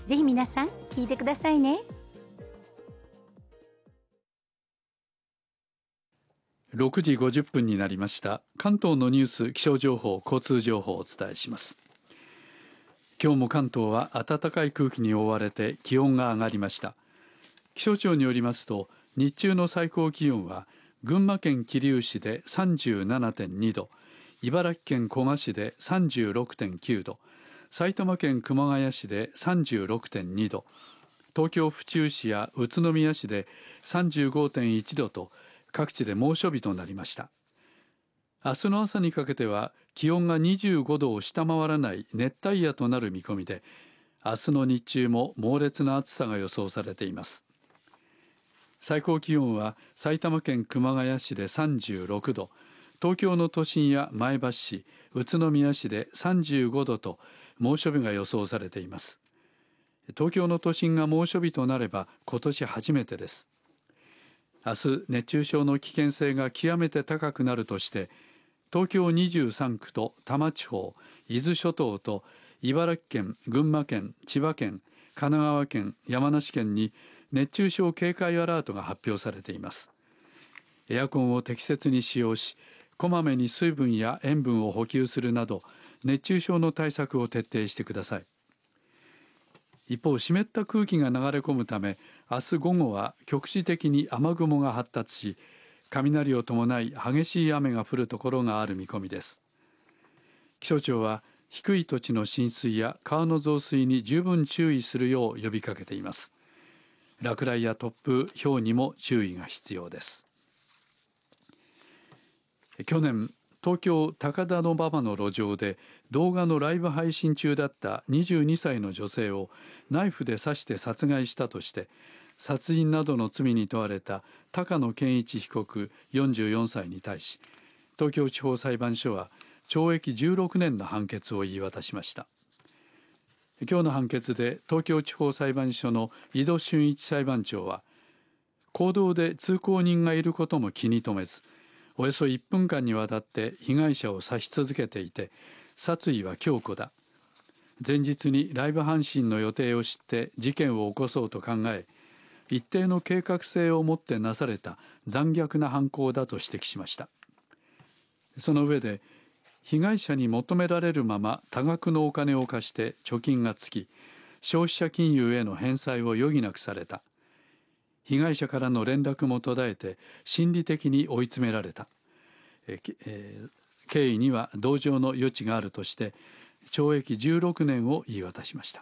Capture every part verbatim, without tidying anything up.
ぜひ皆さん聞いてくださいね。 ろくじごじゅっぷんになりました。関東のニュース、気象情報、交通情報をお伝えします。今日も関東は暖かい空気に覆われて気温が上がりました。気象庁によりますと、日中の最高気温は群馬県桐生市で さんじゅうななてんにど、茨城県古河市で さんじゅうろくてんきゅうど、埼玉県熊谷市で さんじゅうろくてんにど、東京府中市や宇都宮市で さんじゅうごてんいちどと各地で猛暑日となりました。明日の朝にかけては気温がにじゅうごどを下回らない熱帯夜となる見込みで、明日の日中も猛烈な暑さが予想されています。最高気温は埼玉県熊谷市でさんじゅうろくど、東京の都心や前橋市、宇都宮市でさんじゅうごどと猛暑日が予想されています。東京の都心が猛暑日となれば今年初めてです。明日、熱中症の危険性が極めて高くなるとして、東京にじゅうさんくと多摩地方、伊豆諸島と茨城県、群馬県、千葉県、神奈川県、山梨県に熱中症警戒アラートが発表されています。エアコンを適切に使用し、こまめに水分や塩分を補給するなど熱中症の対策を徹底してください。一方、湿った空気が流れ込むため、明日午後は局地的に雨雲が発達し、雷を伴い激しい雨が降るところがある見込みです。気象庁は低い土地の浸水や川の増水に十分注意するよう呼びかけています。落雷や突風、雹にも注意が必要です。去年、東京高田馬場の路上で動画のライブ配信中だったにじゅうにさいの女性をナイフで刺して殺害したとして殺人などの罪に問われた高野健一被告よんじゅうよんさいに対し、東京地方裁判所は懲役じゅうろくねんの判決を言い渡しました。今日の判決で東京地方裁判所の井戸俊一裁判長は、公道で通行人がいることも気に留めず、およそいっぷんかんにわたって被害者を刺し続けていて、殺意は強固だ。前日にライブ配信の予定を知って事件を起こそうと考え、一定の計画性を持ってなされた残虐な犯行だと指摘しました。その上で、被害者に求められるまま多額のお金を貸して貯金がつき、消費者金融への返済を余儀なくされた。被害者からの連絡も途絶えて心理的に追い詰められた。ええー、経緯には同情の余地があるとして懲役じゅうろくねんを言い渡しました。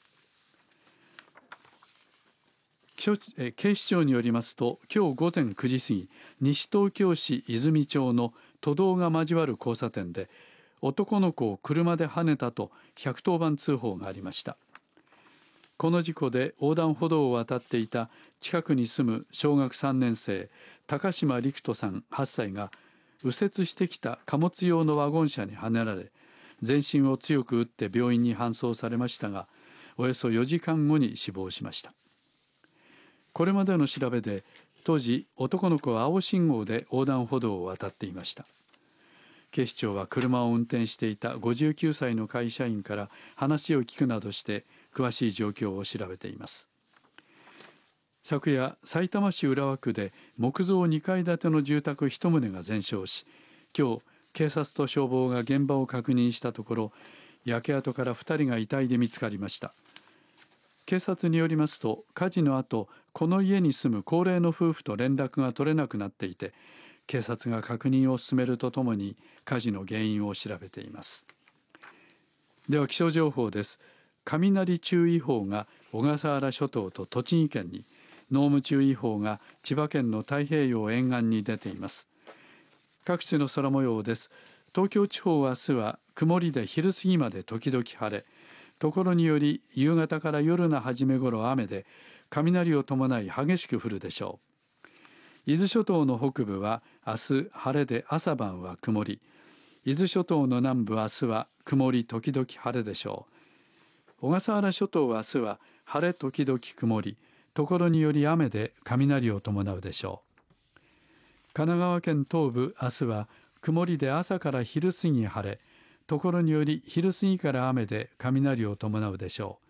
え警視庁によりますと、今日午前くじ過ぎ、西東京市泉町の都道が交わる交差点で男の子を車ではねたとひゃくとおばん通報がありました。この事故で横断歩道を渡っていた近くに住む小学さんねん生高島陸斗さんはっさいが右折してきた貨物用のワゴン車にはねられ、全身を強く打って病院に搬送されましたが、およそよじかんごに死亡しました。これまでの調べで、当時男の子は青信号で横断歩道を渡っていました。警視庁は車を運転していたごじゅうきゅうさいの会社員から話を聞くなどして詳しい状況を調べています。昨夜、さいたま市浦和区で木造にかい建ての住宅いちとうが全焼し、今日警察と消防が現場を確認したところ、焼け跡からふたりが遺体で見つかりました。警察によりますと、火事の後、この家に住む高齢の夫婦と連絡が取れなくなっていて、警察が確認を進めるとともに火事の原因を調べています。では気象情報です。雷注意報が小笠原諸島と栃木県に、濃霧注意報が千葉県の太平洋沿岸に出ています。各地の空模様です。東京地方は明日は曇りで昼過ぎまで時々晴れ、ところにより夕方から夜の初めごろ雨で、雷を伴い激しく降るでしょう。伊豆諸島の北部は明日晴れで朝晩は曇り、伊豆諸島の南部は明日は曇り時々晴れでしょう。小笠原諸島は明日は晴れ時々曇り、ところにより雨で雷を伴うでしょう。神奈川県東部、明日は曇りで朝から昼過ぎ晴れ、ところにより昼過ぎから雨で雷を伴うでしょ